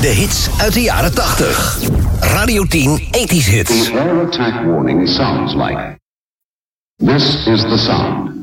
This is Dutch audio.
De hits uit de jaren 80. Radio 10 80s hits. The air attack warning sounds like. This is the sound.